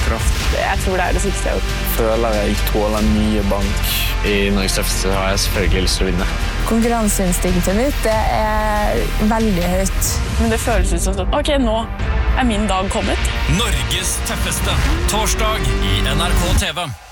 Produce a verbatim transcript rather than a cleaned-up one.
kraft. Jeg tror det er det siste jeg har gjort. Føler jeg tåler mye bank. I Norges tøffeste har jeg selvfølgelig lyst til å vinne. Konkurranseinstinktet mitt det er veldig høyt. Men det føles ut som sånn, ok, nå er min dag kommet. Norges tøffeste, torsdag i N R K T V.